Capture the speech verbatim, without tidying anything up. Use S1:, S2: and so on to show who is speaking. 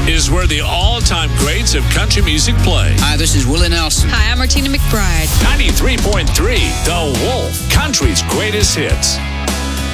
S1: is where the all-time greats of country music play.
S2: Hi, this is Willie Nelson.
S3: Hi, I'm Martina McBride.
S1: ninety-three point three The Wolf, country's greatest hits.